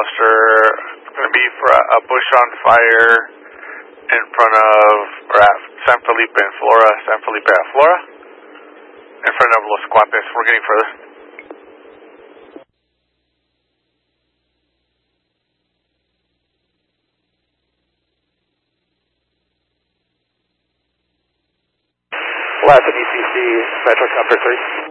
Foster. It's going to be for a bush on fire in front of, or at San Felipe and Flora, San Felipe at Flora, in front of Los Cuates. We're getting further. Alaska DCC, Metro Copter 3.